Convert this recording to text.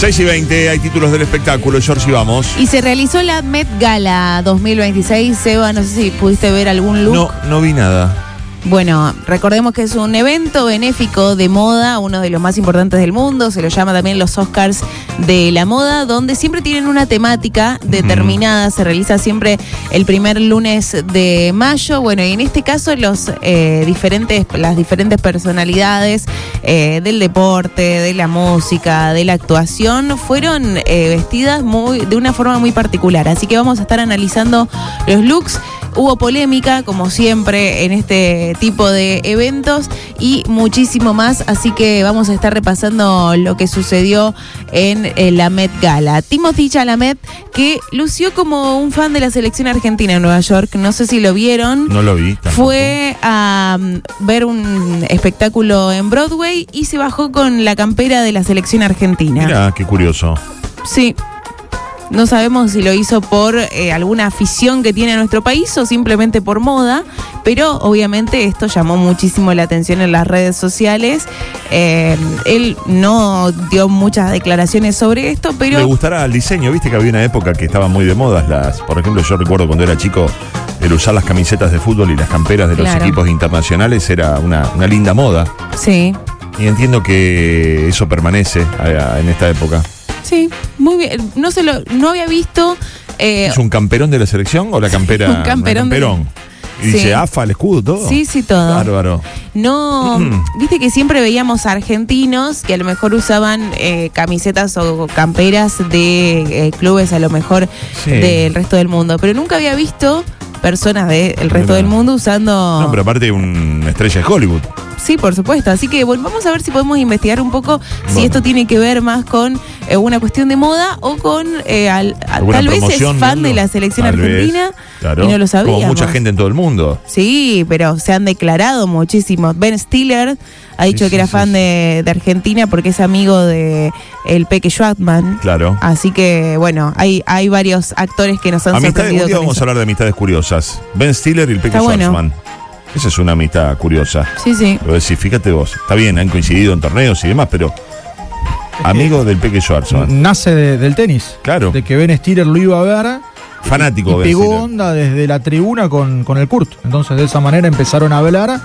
6:20, hay títulos del espectáculo. Georgie, vamos. Y se realizó la Met Gala 2026. Seba, no sé si pudiste ver algún look. No vi nada. Bueno, recordemos que es un evento benéfico de moda, uno de los más importantes del mundo, se lo llama también los Oscars de la moda, donde siempre tienen una temática determinada, se realiza siempre el primer lunes de mayo. Bueno, y en este caso las diferentes personalidades del deporte, de la música, de la actuación, fueron vestidas de una forma muy particular. Así que vamos a estar analizando los looks. Hubo polémica, como siempre, en este tipo de eventos y muchísimo más, así que vamos a estar repasando lo que sucedió en la Met Gala. Timothée Chalamet, que lució como un fan de la selección argentina en Nueva York, no sé si lo vieron. No lo vi tampoco. Fue a ver un espectáculo en Broadway y se bajó con la campera de la selección argentina. Mira, qué curioso. Sí. No sabemos si lo hizo por alguna afición que tiene a nuestro país o simplemente por moda, pero obviamente esto llamó muchísimo la atención en las redes sociales. Él no dio muchas declaraciones sobre esto, pero... Le gustará el diseño, viste que había una época que estaban muy de moda por ejemplo, yo recuerdo cuando era chico, el usar las camisetas de fútbol y las camperas de los equipos internacionales era una linda moda. Sí. Y entiendo que eso permanece en esta época. Sí, muy bien. No había visto... ¿Es un camperón de la selección o la campera? Un camperón. Y dice AFA, el escudo, todo. Sí, todo. Bárbaro. No, viste que siempre veíamos argentinos que a lo mejor usaban camisetas o camperas de clubes a lo mejor del resto del mundo, pero nunca había visto personas del resto del mundo usando... No, pero aparte una estrella de Hollywood. Sí, por supuesto. Así que bueno, vamos a ver si podemos investigar un poco si esto tiene que ver más con una cuestión de moda o con tal vez es fan de la selección argentina y no lo sabíamos. Como mucha gente en todo el mundo. Sí, pero se han declarado muchísimos. Ben Stiller ha dicho que era fan de Argentina porque es amigo de el Peque Schwartzman. Claro. Así que bueno, hay varios actores que nos han sorprendido. Un día vamos a hablar de amistades curiosas. Ben Stiller y el Peque Schwartzman. Esa es una amistad curiosa. Sí. Lo decís, fíjate vos. Está bien, han coincidido en torneos y demás, pero amigo del Peque Schwartzman. Nace del tenis. Claro. De que Ben Stiller lo iba a ver. Fanático. Y pegó onda desde la tribuna con el Kurt. Entonces de esa manera empezaron a hablar.